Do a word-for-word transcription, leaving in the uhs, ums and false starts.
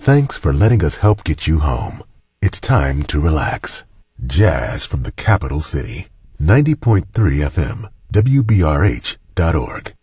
Thanks for letting us help get you home. It's time to relax. Jazz from the capital city. ninety point three F M, W B R H dot org.